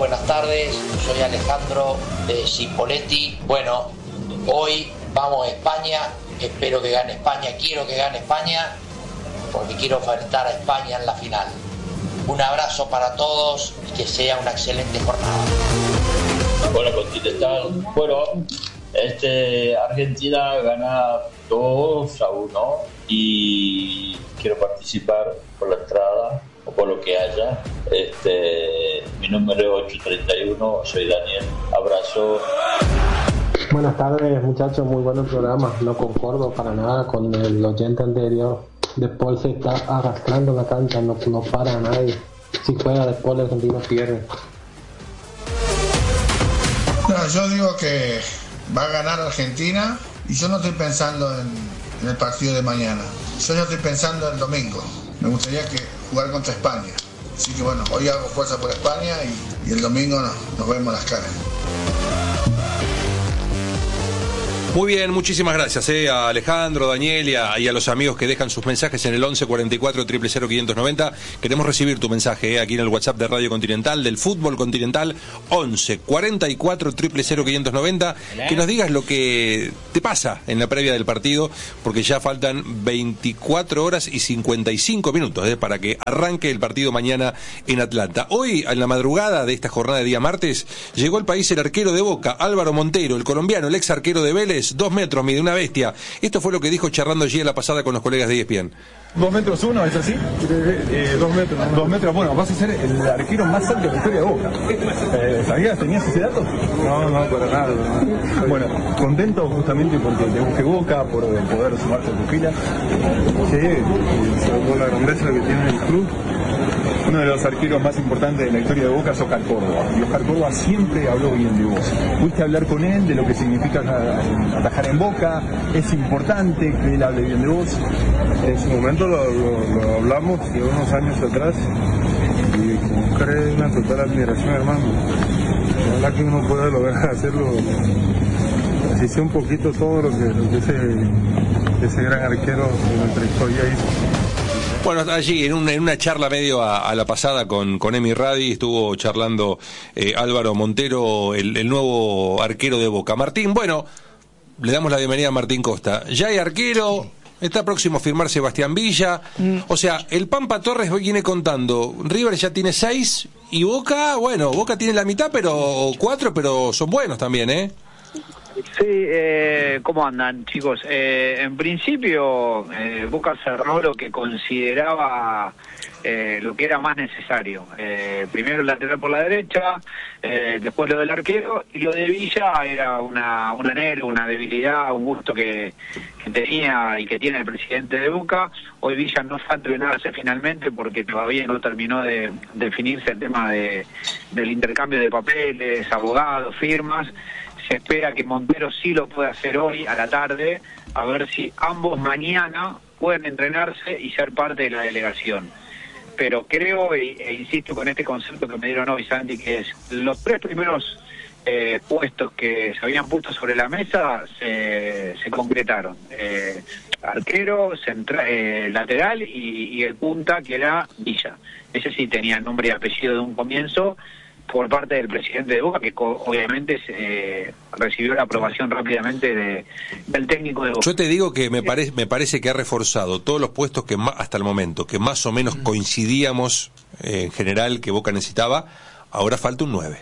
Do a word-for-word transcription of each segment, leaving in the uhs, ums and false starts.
buenas tardes, soy Alejandro de Cipolletti. Bueno, hoy vamos a España, espero que gane España, quiero que gane España, porque quiero enfrentar a España en la final. Un abrazo para todos y que sea una excelente jornada. Hola Continental. Bueno, este, Argentina gana dos a uno y quiero participar por la entrada o por lo que haya. Este, mi número es ocho treinta y uno, soy Daniel. Abrazo. Buenas tardes, muchachos, muy buen programa. No concordo para nada con el oyente anterior. Después se está arrastrando la cancha, no, no para a nadie. Si juega después el argentino pierde. No, yo digo que va a ganar Argentina y yo no estoy pensando en, en el partido de mañana. Yo ya estoy pensando en el domingo. Me gustaría que jugar contra España. Así que bueno, hoy hago fuerza por España y, y el domingo no, nos vemos las caras. Muy bien, muchísimas gracias eh, a Alejandro, Daniel y a, y a los amigos que dejan sus mensajes en el once cuarenta y cuatro, cero cero cero, quinientos noventa. Queremos recibir tu mensaje eh, aquí en el WhatsApp de Radio Continental, del Fútbol Continental, once cuarenta y cuatro, cero cero cero, quinientos noventa. Que nos digas lo que te pasa en la previa del partido, porque ya faltan veinticuatro horas y cincuenta y cinco minutos eh, para que arranque el partido mañana en Atlanta. Hoy, en la madrugada de esta jornada de día martes, llegó al país el arquero de Boca, Álvaro Montero, el colombiano, el ex arquero de Vélez. Dos metros, mide una bestia. Esto fue lo que dijo charlando allí en la pasada con los colegas de E S P N. Dos metros uno, ¿es así? Eh, dos metros. ¿no? Dos metros, bueno, vas a ser el arquero más alto de la historia de Boca. Eh, ¿Sabías? ¿Tenías ese dato? No, no, para nada. No. Bueno, contento justamente porque te busqué Boca, por poder sumarte a tu fila. Sí, por la grandeza que tiene el club. Uno de los arqueros más importantes de la historia de Boca es Oscar Córdoba. Y Oscar Córdoba siempre habló bien de vos. Fuiste a hablar con él de lo que significa atajar en Boca. Es importante que él hable bien de vos. En su momento lo, lo, lo hablamos de unos años atrás y con una total admiración, hermano. Ojalá que uno pueda lograr hacerlo, así sea un poquito todo lo que, lo que ese, ese gran arquero de nuestra historia hizo. Bueno, allí en una, en una charla medio a, a la pasada con, con Emi Radi estuvo charlando eh, Álvaro Montero, el, el nuevo arquero de Boca. Martín, bueno, le damos la bienvenida a Martín Costa. Ya hay arquero, está próximo a firmar Sebastián Villa. Mm. O sea, el Pampa Torres viene contando, River ya tiene seis y Boca, bueno, Boca tiene la mitad, pero cuatro, pero son buenos también, ¿eh? Sí, eh, ¿cómo andan, chicos? Eh, en principio, eh, Boca cerró lo que consideraba eh, lo que era más necesario. Eh, primero el lateral por la derecha, eh, después lo del arquero, y lo de Villa era una, un anhelo, una debilidad, un gusto que, que tenía y que tiene el presidente de Boca. Hoy Villa no fue a entrenarse finalmente porque todavía no terminó de definirse el tema de, del intercambio de papeles, abogados, firmas. Se espera que Montero sí lo pueda hacer hoy a la tarde, a ver si ambos mañana pueden entrenarse y ser parte de la delegación. Pero creo, e, e insisto con este concepto que me dieron hoy, Santi, que es los tres primeros eh, puestos que se habían puesto sobre la mesa se, se concretaron. Eh, arquero, central, eh, lateral y, y el punta, que era Villa. Ese sí tenía nombre y apellido de un comienzo, por parte del presidente de Boca, que obviamente eh, recibió la aprobación rápidamente de, del técnico de Boca. Yo te digo que me parece me parece que ha reforzado todos los puestos que más, hasta el momento, que más o menos coincidíamos eh, en general que Boca necesitaba. Ahora falta un nueve.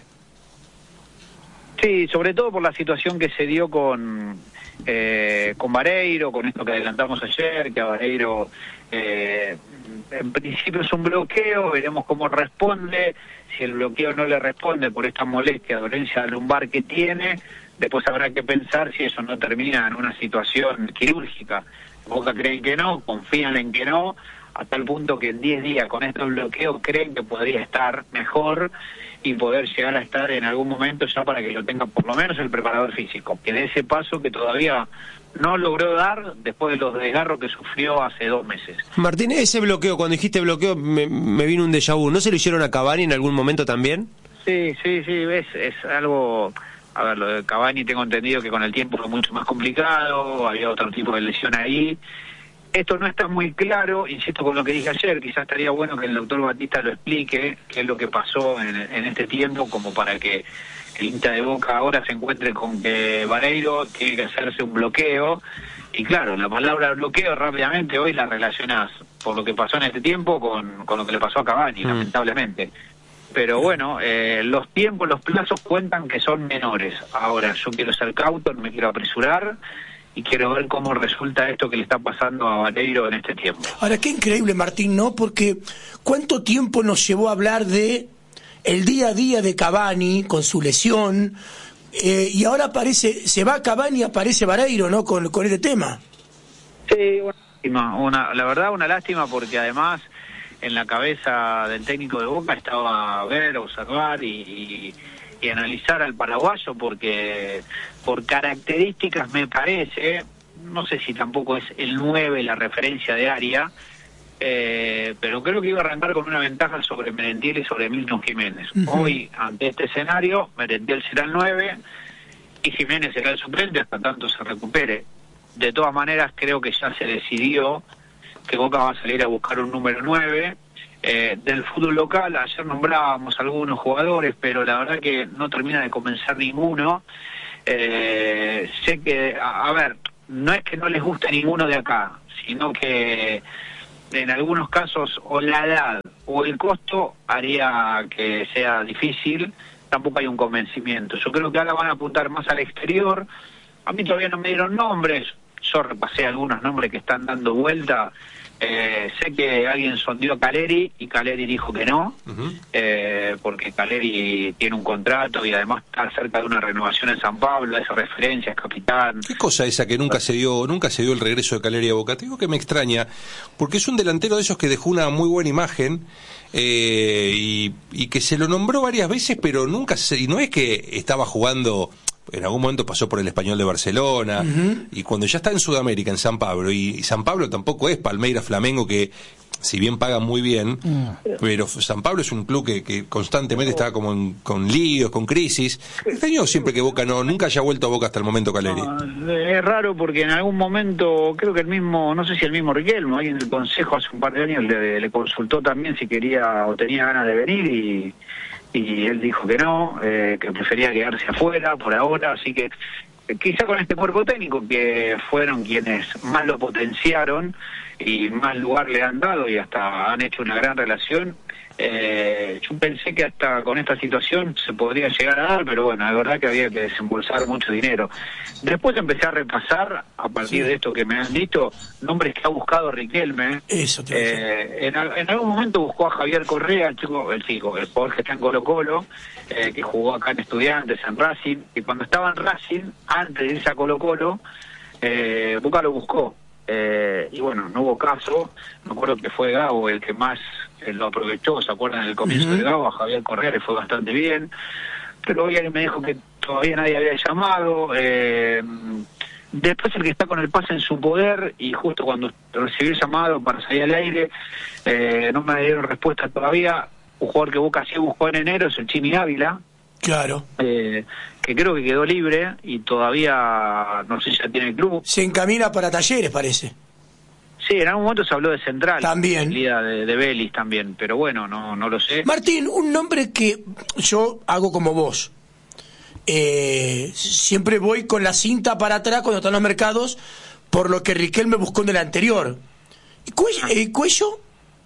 Sí, sobre todo por la situación que se dio con eh, con Vareiro, con esto que adelantamos ayer, que a Vareiro eh, en principio es un bloqueo, veremos cómo responde. Si el bloqueo no le responde por esta molestia, dolencia lumbar que tiene, después habrá que pensar si eso no termina en una situación quirúrgica. Boca creen que no, confían en que no, a tal punto que en diez días con estos bloqueos creen que podría estar mejor y poder llegar a estar en algún momento ya para que lo tenga por lo menos el preparador físico, que de ese paso que todavía no logró dar después de los desgarros que sufrió hace dos meses. Martín, ese bloqueo, cuando dijiste bloqueo, me, me vino un déjà vu. ¿No se lo hicieron a Cavani en algún momento también? Sí, sí, sí, es, es algo... A ver, lo de Cavani tengo entendido que con el tiempo fue mucho más complicado, había otro tipo de lesión ahí. esto no está muy claro, insisto con lo que dije ayer, quizás estaría bueno que el doctor Batista lo explique, qué es lo que pasó en, en este tiempo, como para que el hincha de Boca ahora se encuentre con que Vareiro tiene que hacerse un bloqueo. Y claro, la palabra bloqueo rápidamente hoy la relacionás por lo que pasó en este tiempo con, con lo que le pasó a Cavani, mm. lamentablemente. Pero bueno, eh, los tiempos, los plazos cuentan que son menores. Ahora, yo quiero ser cauto, no me quiero apresurar y quiero ver cómo resulta esto que le está pasando a Vareiro en este tiempo. Ahora, qué increíble, Martín, ¿no? Porque ¿cuánto tiempo nos llevó a hablar de el día a día de Cavani con su lesión? Eh, y ahora aparece, se va Cavani y aparece Vareiro, ¿no? Con, con este tema. Sí, una lástima, una, la verdad una lástima porque además en la cabeza del técnico de Boca estaba ver, observar y, y, y analizar al paraguayo porque por características me parece, no sé si tampoco es el nueve la referencia de área, eh, pero creo que iba a arrancar con una ventaja sobre Merentiel y sobre Milton Jiménez. Uh-huh. Hoy, ante este escenario, Merentiel será el nueve y Jiménez será el suplente hasta tanto se recupere. De todas maneras, creo que ya se decidió que Boca va a salir a buscar un número nueve. Eh, del fútbol local, ayer nombrábamos algunos jugadores, pero la verdad que no termina de convencer ninguno. Eh, sé que, a, a ver, no es que no les guste ninguno de acá, sino que en algunos casos o la edad o el costo haría que sea difícil. Tampoco hay un convencimiento. Yo creo que ahora van a apuntar más al exterior. A mí todavía no me dieron nombres. Yo repasé algunos nombres que están dando vuelta. Eh, sé que alguien sondeó a Caleri y Caleri dijo que no, uh-huh. eh, porque Caleri tiene un contrato y además está cerca de una renovación en San Pablo, esa referencia, es capitán. ¿Qué cosa esa que nunca se dio nunca se dio el regreso de Caleri a Boca? Te digo que me extraña, porque es un delantero de esos que dejó una muy buena imagen eh, y, y que se lo nombró varias veces, pero nunca se, y no es que estaba jugando. En algún momento pasó por el Español de Barcelona, uh-huh. y cuando ya está en Sudamérica, en San Pablo, y, y San Pablo tampoco es Palmeiras, Flamengo, que si bien pagan muy bien, uh-huh. pero San Pablo es un club que, que constantemente está como en, con líos, con crisis. Extraño siempre que Boca no, nunca haya vuelto a Boca hasta el momento, Caleri. No, es raro porque en algún momento, creo que el mismo, no sé si el mismo Riquelme, alguien del Consejo hace un par de años le, le consultó también si quería o tenía ganas de venir y... y él dijo que no, eh, que prefería quedarse afuera por ahora, así que eh, quizá con este cuerpo técnico que fueron quienes más lo potenciaron y más lugar le han dado y hasta han hecho una gran relación, eh, yo pensé que hasta con esta situación se podría llegar a dar, pero bueno, la verdad que había que desembolsar mucho dinero. Después empecé a repasar, a partir sí. de esto que me han dicho, nombres que ha buscado Riquelme. Eso te eh, en, en algún momento buscó a Javier Correa, el chico, el chico, el jugador que está en Colo Colo, eh, que jugó acá en Estudiantes, en Racing, y cuando estaba en Racing, antes de irse a Colo Colo, eh, Boca lo buscó. Eh, y bueno, no hubo caso. Me acuerdo que fue Gago el que más eh, lo aprovechó. ¿Se acuerdan del comienzo uh-huh. de Gago? A Javier Correa le fue bastante bien, pero hoy alguien me dijo que todavía nadie había llamado. eh, después el que está con el pase en su poder y justo cuando recibí el llamado para salir al aire, eh, no me dieron respuesta todavía. Un jugador que Boca sí buscó en enero es el Chimi Ávila. Claro. Eh, que creo que quedó libre y todavía no sé si ya tiene el club. Se encamina para Talleres, parece. Sí, en algún momento se habló de Central. También. De, de Vélez también, pero bueno, no, no lo sé. Martín, un nombre que yo hago como vos. Eh, siempre voy con la cinta para atrás cuando están los mercados, por lo que Riquelme buscó en el anterior. ¿Y Cuello? Ah. ¿Y Cuello?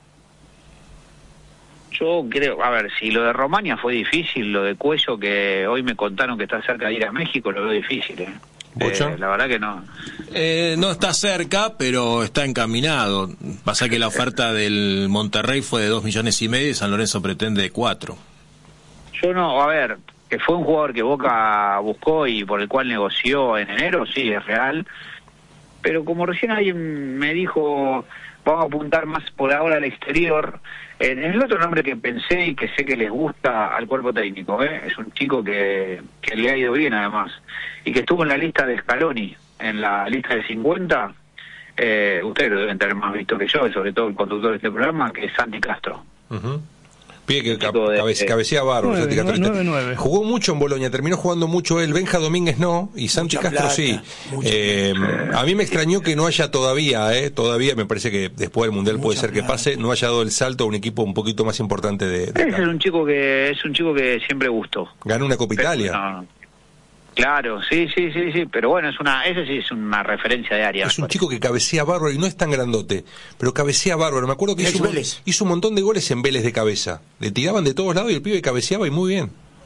Yo creo, a ver, si lo de Romania fue difícil, lo de Cuello, que hoy me contaron que está cerca de ir a México, lo veo difícil, ¿eh? Eh, la verdad que no. Eh, no está cerca, pero está encaminado. Pasa que la oferta del Monterrey fue de dos millones y medio y San Lorenzo pretende cuatro. Yo no, a ver, que fue un jugador que Boca buscó y por el cual negoció en enero, sí, es real. Pero como recién alguien me dijo, vamos a apuntar más por ahora al exterior. En el otro nombre que pensé y que sé que les gusta al cuerpo técnico, ¿eh? Es un chico que, que le ha ido bien además, y que estuvo en la lista de Scaloni, en la lista de cincuenta, eh, ustedes lo deben tener más visto que yo, sobre todo el conductor de este programa, que es Santi Castro. Uh-huh. Pibe que cabe, cabe, cabecea bárbaro. nueve, nueve. Jugó mucho en Boloña, terminó jugando mucho él. Benja Domínguez no, y Santi mucha Castro plata, sí. Eh, a mí me extrañó que no haya todavía, eh, todavía me parece que después del Mundial mucha puede ser plata. Que pase, no haya dado el salto a un equipo un poquito más importante de, de Ese es un chico que es un chico que siempre gustó. Ganó una Copa Pero, Italia. No, claro, sí, sí, sí, sí, pero bueno, es una, ese sí es una referencia de área. Es un chico que cabecea bárbaro y no es tan grandote, pero cabecea bárbaro. Me acuerdo que hizo un, hizo un montón de goles en Vélez de cabeza. Le tiraban de todos lados y el pibe cabeceaba y muy bien.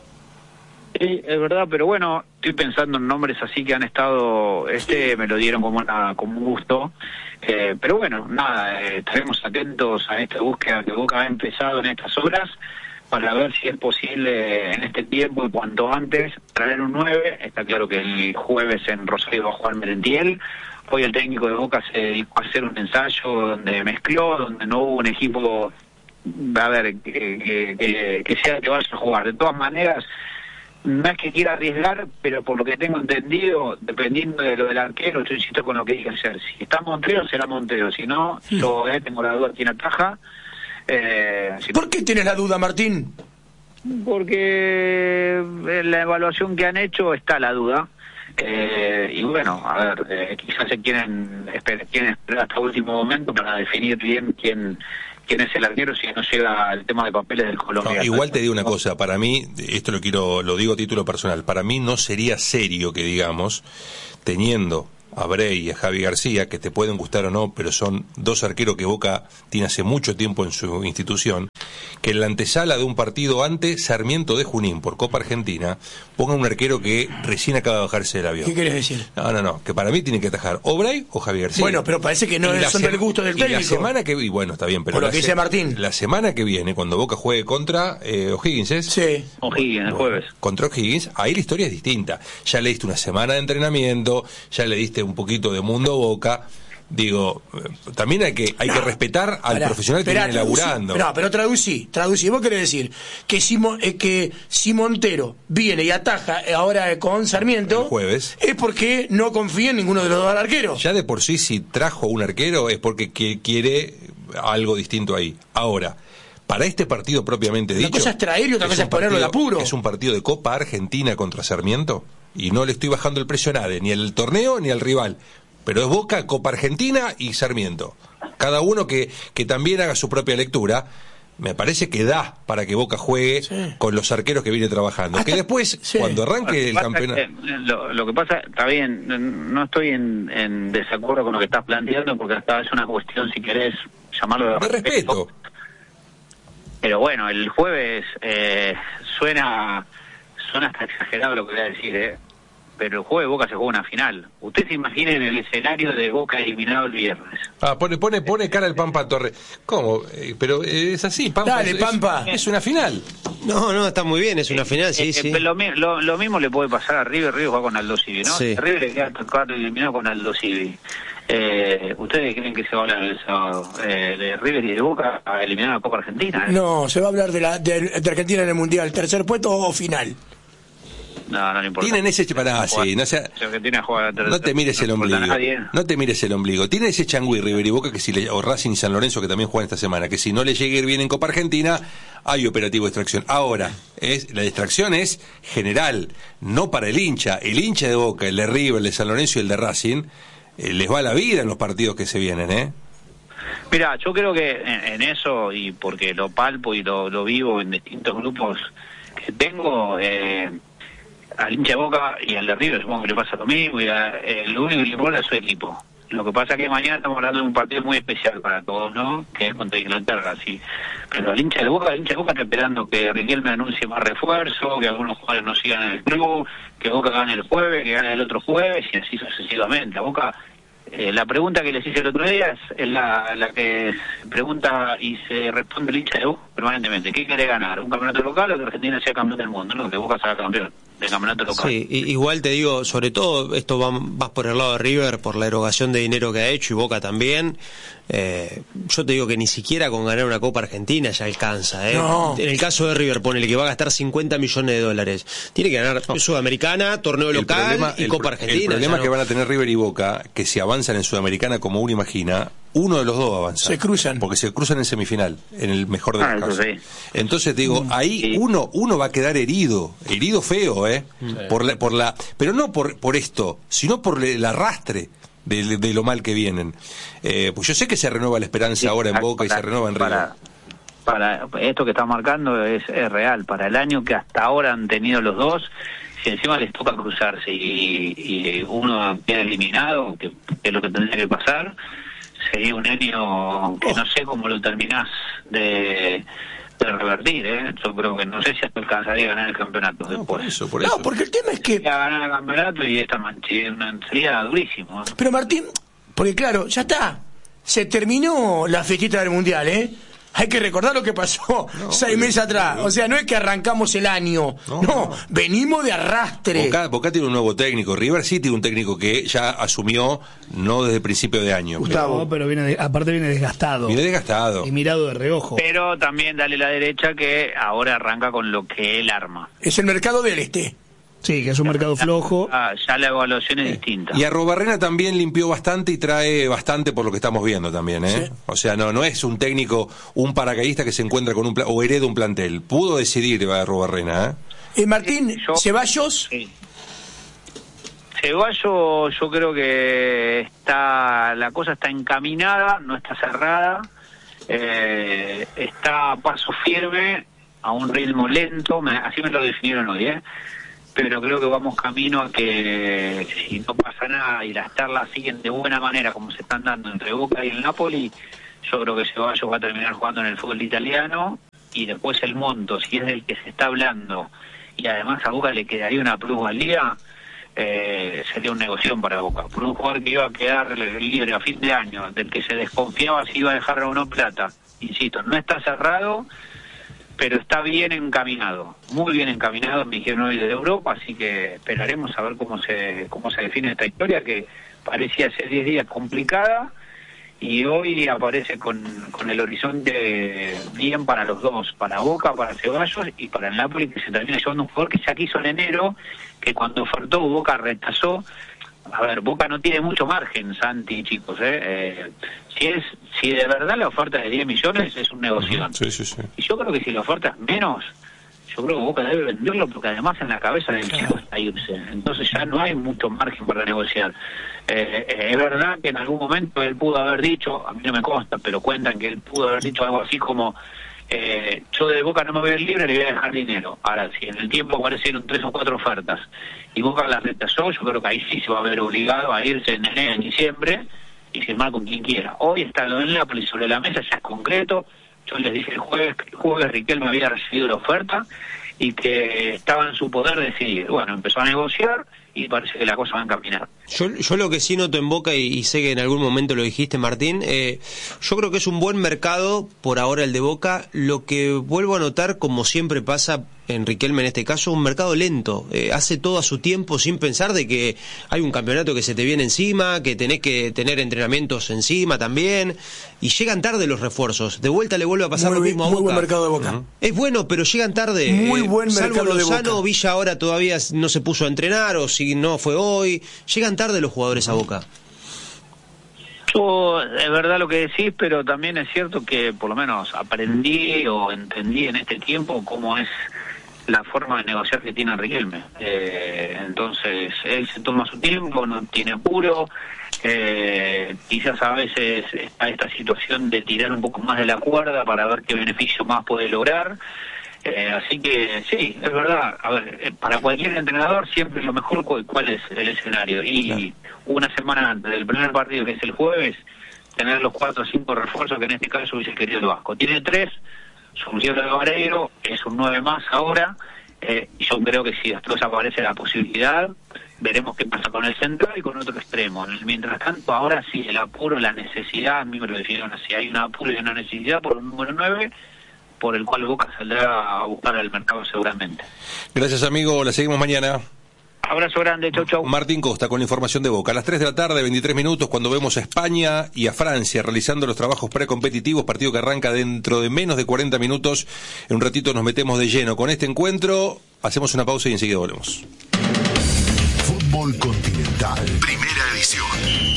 Sí, es verdad, pero bueno, estoy pensando en nombres así que han estado, este me lo dieron como una, como un gusto, eh, pero bueno, nada, eh, estaremos atentos a esta búsqueda que Boca ha empezado en estas horas, para ver si es posible en este tiempo y cuanto antes traer un nueve. Está claro que el jueves en Rosario va a jugar Merentiel. Hoy el técnico de Boca se dedicó a hacer un ensayo donde mezcló, donde no hubo un equipo, a ver, que, que, que, que sea que vaya a jugar. De todas maneras, no es que quiera arriesgar, pero por lo que tengo entendido, dependiendo de lo del arquero, yo insisto con lo que dije ayer. Si está Montero, será Montero. Si no, yo eh, tengo la duda quién ataja. Eh, si ¿Por qué tienes la duda, Martín? Porque en la evaluación que han hecho está la duda. Eh, y bueno, a ver, eh, quizás se quieren esperar, quieren esperar hasta el último momento para definir bien quién quién es el arquero si no llega el tema de papeles del colombiano. No, igual te digo una cosa, para mí, esto lo quiero, lo digo a título personal, para mí no sería serio que digamos, teniendo a Bray y a Javi García, que te pueden gustar o no, pero son dos arqueros que Boca tiene hace mucho tiempo en su institución, que en la antesala de un partido ante Sarmiento de Junín por Copa Argentina ponga un arquero que recién acaba de bajarse del avión. ¿Qué quieres decir? No, no, no, que para mí tiene que atajar o Bray o Javi García. Bueno, pero parece que no son del gusto del técnico. Y la semana que y bueno, está bien, pero por lo la que dice Martín. La semana que viene, cuando Boca juegue contra eh, O'Higgins, ¿es? Sí. O'Higgins, el jueves. Contra O'Higgins, ahí la historia es distinta. Ya le diste una semana de entrenamiento, ya le diste un poquito de mundo Boca. Digo, también hay que hay no, que respetar al pará, profesional que viene laburando. No, pero traducí, traducí. Vos querés decir que si, eh, que si Montero viene y ataja ahora con Sarmiento, el jueves, es porque no confía en ninguno de los dos arqueros. Ya de por sí, si trajo un arquero es porque quiere algo distinto ahí. Ahora, para este partido propiamente una dicho, una cosa es traer y otra cosa es ponerlo de apuro. Es un partido de Copa Argentina contra Sarmiento y no le estoy bajando el precio a nadie, ni al torneo ni al rival. Pero es Boca, Copa Argentina y Sarmiento. Cada uno que, que también haga su propia lectura. Me parece que da para que Boca juegue sí. con los arqueros que viene trabajando. Hasta, que después, sí. cuando arranque el campeonato... Lo, lo que pasa, está bien, no estoy en, en desacuerdo con lo que estás planteando, porque hasta es una cuestión, si querés llamarlo de, de respeto. respeto. Pero bueno, el jueves eh, suena, suena hasta exagerado lo que voy a decir, ¿eh? Pero el jueves Boca se juega una final. Usted se imagina en el escenario de Boca eliminado el viernes. Ah, pone pone pone cara el Pampa Torres. ¿Cómo? Eh, pero es así, Pampa. Dale, es, Pampa. Es, es una final. No, no, está muy bien, es una eh, final, sí, eh, sí. Lo, lo, lo mismo le puede pasar a River. River juega con Aldo Civi, ¿no? Sí. River le queda tocado eliminado con Aldo Civi. Eh, ¿Ustedes creen que se va a hablar el sábado eh, de River y de Boca a eliminar la Copa Argentina? ¿eh? No, se va a hablar de, la, de, de Argentina en el Mundial. ¿Tercer puesto o final? No, no le importa. Tienen ese para sí, no, sea, no te mires el ombligo. No te mires el ombligo. Tienen ese changüí River y Boca que si le, o Racing y San Lorenzo que también juegan esta semana, que si no le llegue a ir bien en Copa Argentina, hay operativo de extracción. Ahora, es la distracción es general, no para el hincha. El hincha de Boca, el de River, el de San Lorenzo y el de Racing, eh, les va la vida en los partidos que se vienen, ¿eh? Mira, yo creo que en, en eso, y porque lo palpo y lo, lo vivo en distintos grupos que tengo, eh, al hincha de Boca y al de River supongo que le pasa lo mismo, y a, eh, lo único que le importa es su equipo. Lo que pasa es que mañana estamos hablando de un partido muy especial para todos, ¿no? Que es contra Inglaterra, sí. Pero el hincha de Boca, el hincha de Boca está esperando que Riquelme anuncie más refuerzo, que algunos jugadores no sigan en el club, que Boca gane el jueves, que gane el otro jueves, y así sucesivamente. A Boca, eh, la pregunta que les hice el otro día es, es la, la que se pregunta y se responde el hincha de Boca permanentemente. ¿Qué quiere ganar? ¿Un campeonato local o que Argentina sea campeón del mundo? No, que Boca sea campeón del campeonato local. Sí, igual te digo, sobre todo esto va más por el lado de River, por la erogación de dinero que ha hecho, y Boca también. Eh, yo te digo que ni siquiera con ganar una Copa Argentina ya alcanza, ¿eh? No. En el caso de River, ponele que va a gastar cincuenta millones de dólares. Tiene que ganar no. Sudamericana, torneo el local problema, y el, Copa Argentina. El problema no. que van a tener River y Boca, que si avanzan en Sudamericana como uno imagina, uno de los dos va a avanzar. Se cruzan. Porque se cruzan en semifinal, en el mejor de los Ah, eso casos. sí. Entonces digo, ahí Sí. uno uno va a quedar herido, herido feo, ¿eh? Sí. Por la, por la, pero no por, por esto, sino por el arrastre de, de lo mal que vienen. Eh, pues yo sé que se renueva la esperanza Sí, ahora en para- Boca y se renueva en River. para, para esto que está marcando es, es real. Para el año que hasta ahora han tenido los dos, si encima les toca cruzarse y, y uno queda eliminado, que, que es lo que tendría que pasar, sería un año que no sé cómo lo terminás de, de revertir, ¿eh? Yo creo que no sé si hasta alcanzaría a ganar el campeonato No, por después. eso, por No, eso. porque el tema es que... A ganar el campeonato y esta mancha sería durísimo, ¿eh? Pero Martín, porque claro, ya está. Se terminó la festita del Mundial, ¿eh? Hay que recordar lo que pasó No, seis pero- meses atrás. O sea, no es que arrancamos el año. No, No, no. venimos de arrastre. Boca, Boca tiene un nuevo técnico. River sí tiene un técnico que ya asumió no desde el principio de año. Gustavo. No, pero viene de- aparte viene desgastado. Viene desgastado. Y mirado de reojo. Pero también dale la derecha que ahora arranca con lo que él arma. Es el mercado del este. Sí, que es un mercado flojo. Ah, ya la evaluación es distinta. Y Arrobarrena también limpió bastante y trae bastante por lo que estamos viendo también, ¿eh? Sí. O sea, no no es un técnico, un paracaidista que se encuentra con un pla- o hereda un plantel. Pudo decidir Arrobarrena, ¿eh? Eh, Martín, Yo- Ceballos, Sí. Ceballos, yo creo que está, la cosa está encaminada, no está cerrada, eh, está a paso firme, a un ritmo lento, me- así me lo definieron hoy, ¿eh? Pero creo que vamos camino a que si no pasa nada y las charlas siguen de buena manera como se están dando entre Boca y el Napoli, yo creo que Ceballos va a terminar jugando en el fútbol italiano y después el monto, si es del que se está hablando y además a Boca le quedaría una plusvalía, eh, sería un negocio para Boca. Por un jugador que iba a quedar libre a fin de año, del que se desconfiaba si iba a dejar o no plata, insisto, no está cerrado, pero está bien encaminado, muy bien encaminado, me dijeron hoy de Europa, así que esperaremos a ver cómo se cómo se define esta historia, que parecía hace diez días complicada, y hoy aparece con, con el horizonte bien para los dos, para Boca, para Ceballos y para el Napoli, que se termina llevando un jugador que ya quiso en enero, que cuando ofertó Boca rechazó. A ver, Boca no tiene mucho margen, Santi, chicos, ¿eh? Eh, si es si de verdad la oferta de diez millones es un negocio. Sí, sí, sí. Y yo creo que si la oferta es menos, yo creo que Boca debe venderlo, porque además en la cabeza del chico está irse. Entonces ya no hay mucho margen para negociar. Eh, eh, es verdad que en algún momento él pudo haber dicho, a mí no me consta, pero cuentan que él pudo haber dicho algo así como, eh, yo de Boca no me voy a ir libre, le voy a dejar dinero. Ahora, si en el tiempo aparecieron tres o cuatro ofertas y Boca las rechazó, yo creo que ahí sí se va a ver obligado a irse en enero, en diciembre, y firmar con quien quiera. Hoy está lo del Napoli sobre la mesa, ya es concreto. Yo les dije el jueves que el jueves Riquelme había recibido la oferta y que estaba en su poder decidir. Bueno, empezó a negociar y parece que la cosa va a encaminar. Yo, yo lo que sí noto en Boca, y, y sé que en algún momento lo dijiste, Martín, eh, yo creo que es un buen mercado por ahora el de Boca. Lo que vuelvo a notar, como siempre pasa en Riquelme en este caso, un mercado lento. Eh, hace todo a su tiempo sin pensar de que hay un campeonato que se te viene encima, que tenés que tener entrenamientos encima también, y llegan tarde los refuerzos. De vuelta le vuelve a pasar muy, lo mismo a muy Boca. buen mercado de Boca. Uh-huh. Es bueno, pero llegan tarde. Muy Eh, buen salvo mercado de Lozano, Boca. Villa ahora todavía no se puso a entrenar, o si no fue hoy. Llegan tarde los jugadores a Boca. Yo, es verdad lo que decís, pero también es cierto que por lo menos aprendí o entendí en este tiempo cómo es la forma de negociar que tiene Riquelme. Eh, entonces, él se toma su tiempo, no tiene apuro, eh, quizás a veces está esta situación de tirar un poco más de la cuerda para ver qué beneficio más puede lograr. Eh, así que sí, es verdad. A ver, eh, para cualquier entrenador siempre lo mejor cu- cuál es el escenario. Y claro, una semana antes del primer partido, que es el jueves, tener los cuatro o cinco refuerzos que en este caso hubiese querido el Vasco. Tiene tres, solución de Vareiro, es un nueve más ahora. Eh, y yo creo que si después aparece la posibilidad, veremos qué pasa con el central y con otro extremo. Mientras tanto, ahora sí, el apuro, la necesidad, a mí me lo definieron así, hay un apuro y una necesidad por un número nueve, por el cual Boca saldrá a buscar al mercado seguramente. Gracias, amigo. La seguimos mañana. Abrazo grande, chau, chau. Martín Costa con la información de Boca. A las tres de la tarde, veintitrés minutos, cuando vemos a España y a Francia realizando los trabajos precompetitivos, partido que arranca dentro de menos de cuarenta minutos. En un ratito nos metemos de lleno con este encuentro. Hacemos una pausa y enseguida volvemos. Fútbol Continental, primera edición.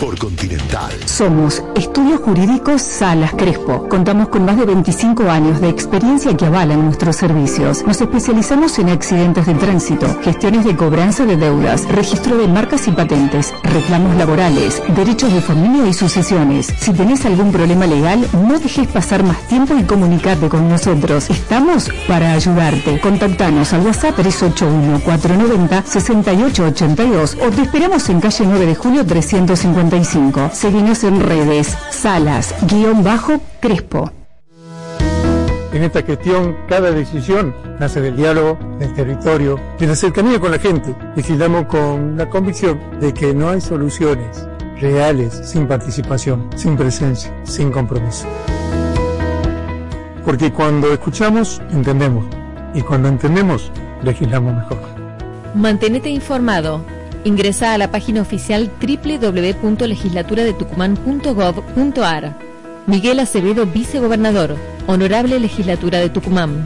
por Continental. Somos Estudios Jurídicos Salas Crespo. Contamos con más de veinticinco años de experiencia que avalan nuestros servicios. Nos especializamos en accidentes de tránsito, gestiones de cobranza de deudas, registro de marcas y patentes, reclamos laborales, derechos de familia y sucesiones. Si tenés algún problema legal, no dejes pasar más tiempo y comunicarte con nosotros. Estamos para ayudarte. Contactanos al WhatsApp tres ocho uno, cuatro nueve cero, seis ocho ocho dos o te esperamos en calle nueve de julio trescientos cincuenta y cinco. Seguinos en redes. Salas, guión bajo, Crespo. En esta gestión, cada decisión nace del diálogo, del territorio, de la cercanía con la gente. Legislamos con la convicción de que no hay soluciones reales sin participación, sin presencia, sin compromiso. Porque cuando escuchamos, entendemos. Y cuando entendemos, legislamos mejor. Mantenete informado. Ingresa a la página oficial doble u doble u doble u punto legislatura de tucumán punto gov punto ar. Miguel Acevedo, vicegobernador. Honorable Legislatura de Tucumán.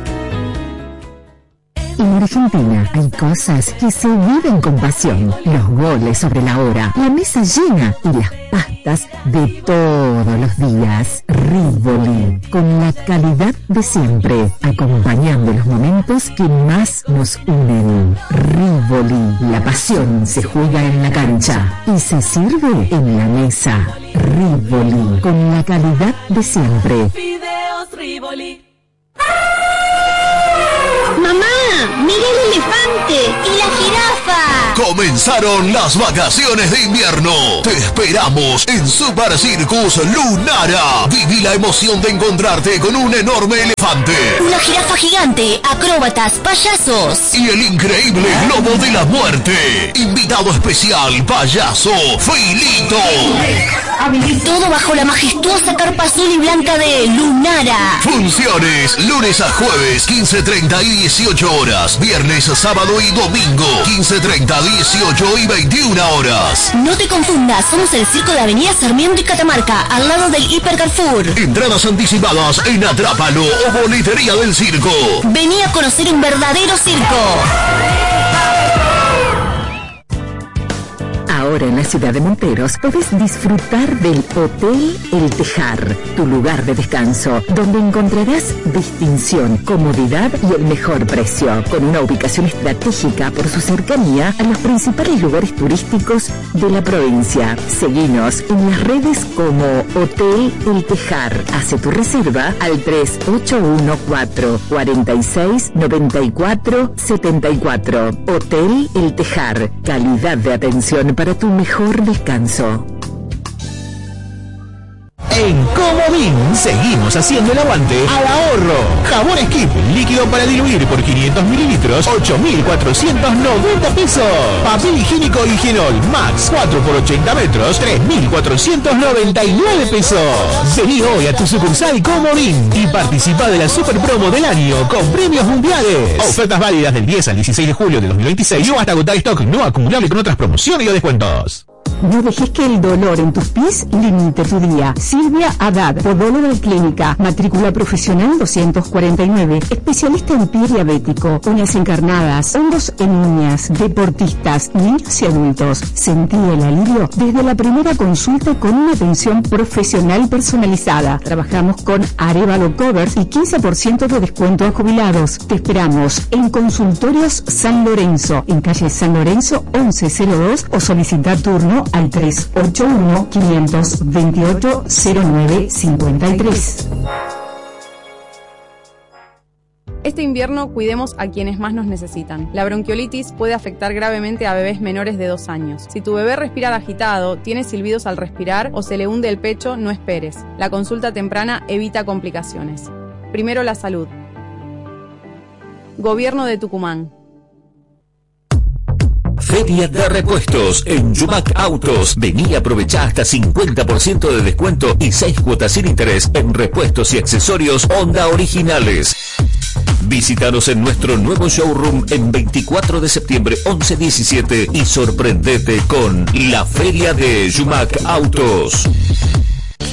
En Argentina hay cosas que se viven con pasión. Los goles sobre la hora, la mesa llena y las pastas de todos los días. Rivoli, con la calidad de siempre, acompañando los momentos que más nos unen. Rivoli, la pasión se juega en la cancha y se sirve en la mesa. Rivoli, con la calidad de siempre. Fideos Rivoli. ¡Mamá! ¡Mira el elefante! ¡Y la jirafa! Comenzaron las vacaciones de invierno. Te esperamos en Super Circus Lunara. Viví la emoción de encontrarte con un enorme elefante. Una jirafa gigante, acróbatas, payasos. Y el increíble globo de la muerte. Invitado especial, payaso Filito. Todo bajo la majestuosa carpa azul y blanca de Lunara. Funciones lunes a jueves, quince treinta y dieciocho horas. Viernes, sábado y domingo, quince treinta, dieciocho y veintiuna horas. No te confundas, somos el circo de Avenida Sarmiento y Catamarca, al lado del Hiper Carrefour. Entradas anticipadas en Atrápalo o Boletería del Circo. Vení a conocer un verdadero circo. Ahora en la ciudad de Monteros podés disfrutar del Hotel El Tejar, tu lugar de descanso, donde encontrarás distinción, comodidad y el mejor precio, con una ubicación estratégica por su cercanía a los principales lugares turísticos de la provincia. Seguinos en las redes como Hotel El Tejar. Hace tu reserva al tres ocho uno cuatro, cuatro seis, nueve cuatro, siete cuatro. Hotel El Tejar, calidad de atención para tu mejor descanso. En Comodín seguimos haciendo el aguante al ahorro. Jabón Skip, líquido para diluir por quinientos mililitros, ocho mil cuatrocientos noventa pesos. Papel higiénico Higienol Max cuatro por ochenta metros, tres mil cuatrocientos noventa y nueve pesos. Vení hoy a tu sucursal Comodín y participa de la super promo del año con premios mundiales. Ofertas válidas del diez al dieciséis de julio de dos mil veintiséis o hasta agotar stock no acumulable con otras promociones o descuentos. No dejes que el dolor en tus pies limite tu día. Silvia Haddad, podóloga clínica, matrícula profesional doscientos cuarenta y nueve, especialista en pie diabético, uñas encarnadas, hongos en uñas, deportistas, niños y adultos. Sentí el alivio desde la primera consulta con una atención profesional personalizada. Trabajamos con Arevalo Covers y quince por ciento de descuento a jubilados. Te esperamos en Consultorios San Lorenzo, en calle San Lorenzo once cero dos o solicita turno al tres ocho uno, cinco dos ocho, cero nueve cinco tres. Este invierno cuidemos a quienes más nos necesitan. La bronquiolitis puede afectar gravemente a bebés menores de dos años. Si tu bebé respira agitado, tiene silbidos al respirar o se le hunde el pecho, no esperes. La consulta temprana evita complicaciones. Primero la salud. Gobierno de Tucumán. Feria de repuestos en Yumac Autos. Vení y aprovechá hasta cincuenta por ciento de descuento y seis cuotas sin interés en repuestos y accesorios Honda originales. Visítanos en nuestro nuevo showroom en veinticuatro de septiembre, once diecisiete y sorprendete con la Feria de Yumac Autos.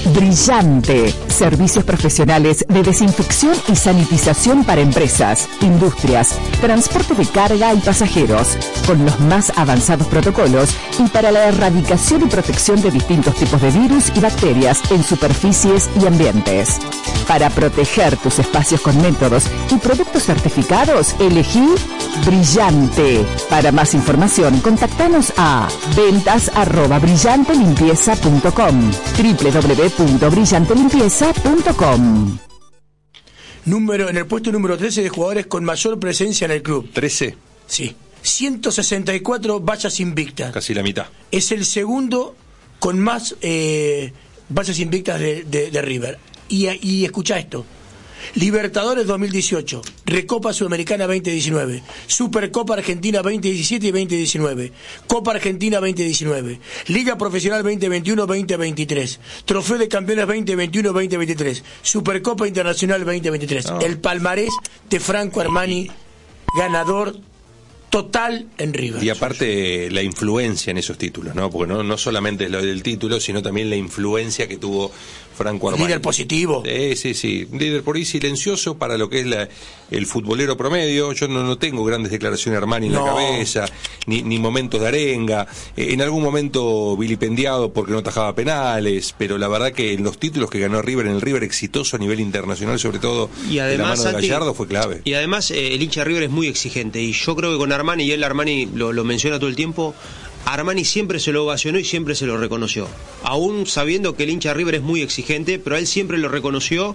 Brillante. Servicios profesionales de desinfección y sanitización para empresas, industrias, transporte de carga y pasajeros, con los más avanzados protocolos y para la erradicación y protección de distintos tipos de virus y bacterias en superficies y ambientes. Para proteger tus espacios con métodos y productos certificados, elegí Brillante. Para más información, contactanos a ventas arroba brillante limpieza punto com, doble u doble u doble u punto brillante limpieza punto com. Número, en el puesto número trece de jugadores con mayor presencia en el club. ¿trece? Sí. ciento sesenta y cuatro vallas invictas. Casi la mitad. Es el segundo con más eh, vallas invictas de, de, de River. Y, y escucha esto: Libertadores dos mil dieciocho, Recopa Sudamericana veinte diecinueve, Supercopa Argentina veinte diecisiete y veinte diecinueve, Copa Argentina veinte diecinueve, Liga Profesional veinte veintiuno veinte veintitrés, Trofeo de Campeones veinte veintiuno veinte veintitrés, Supercopa Internacional veinte veintitrés. Oh. El palmarés de Franco Armani, ganador total en River. Y aparte la influencia en esos títulos, ¿no? Porque no, no solamente es lo del título, sino también la influencia que tuvo Franco Armani. Líder positivo. Eh, sí, sí, líder por ahí silencioso para lo que es la, el futbolero promedio. Yo no, no tengo grandes declaraciones de Armani en no. la cabeza, ni, ni momentos de arenga, eh, en algún momento vilipendiado porque no atajaba penales, pero la verdad que en los títulos que ganó River, en el River exitoso a nivel internacional, sobre todo y además, de la mano de Santi, Gallardo, fue clave. Y además eh, el hincha de River es muy exigente, y yo creo que con Armani, y él Armani lo, lo menciona todo el tiempo, Armani siempre se lo ovacionó y siempre se lo reconoció, aún sabiendo que el hincha River es muy exigente, pero a él siempre lo reconoció,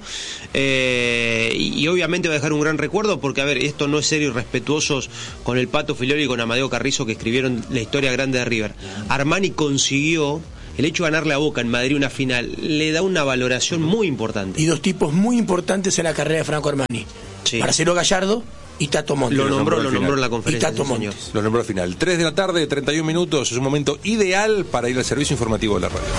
eh, y, y obviamente va a dejar un gran recuerdo, porque a ver, esto no es ser irrespetuosos con el Pato Filioli y con Amadeo Carrizo, que escribieron la historia grande de River. Armani consiguió, el hecho de ganarle a Boca en Madrid una final, le da una valoración muy importante. Y dos tipos muy importantes en la carrera de Franco Armani, sí. Marcelo Gallardo y Tato Montes. Lo nombró, lo nombró en la conferencia. Y Tato Montes. Lo nombró al final. tres de la tarde, treinta y un minutos. Es un momento ideal para ir al servicio informativo de la radio.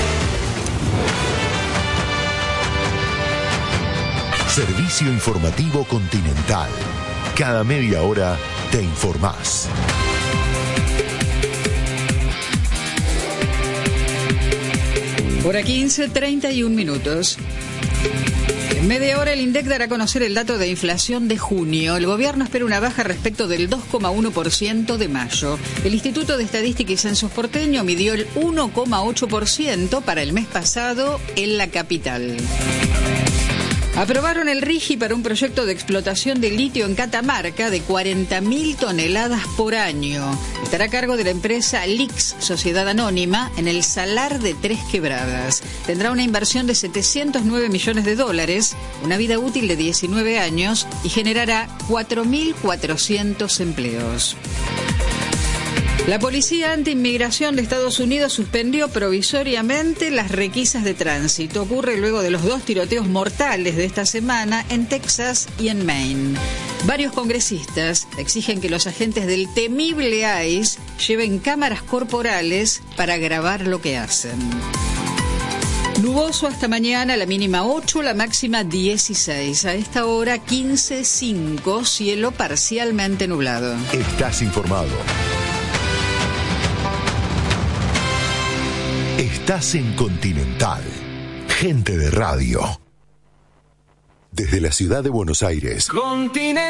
Servicio informativo Continental. Cada media hora te informás. Hora quince, treinta y un minutos. En media hora el INDEC dará a conocer el dato de inflación de junio. El gobierno espera una baja respecto del dos coma uno por ciento de mayo. El Instituto de Estadística y Censos porteño midió el uno coma ocho por ciento para el mes pasado en la capital. Aprobaron el RIGI para un proyecto de explotación de litio en Catamarca de cuarenta mil toneladas por año. Estará a cargo de la empresa L I X, Sociedad Anónima, en el Salar de Tres Quebradas. Tendrá una inversión de setecientos nueve millones de dólares, una vida útil de diecinueve años y generará cuatro mil cuatrocientos empleos. La Policía Antiinmigración de Estados Unidos suspendió provisoriamente las requisas de tránsito. Ocurre luego de los dos tiroteos mortales de esta semana en Texas y en Maine. Varios congresistas exigen que los agentes del temible ICE lleven cámaras corporales para grabar lo que hacen. Nuboso hasta mañana, la mínima ocho, la máxima dieciséis. A esta hora quince punto cinco, cielo parcialmente nublado. Estás informado. Estás en Continental. Gente de radio. Desde la ciudad de Buenos Aires. Continental.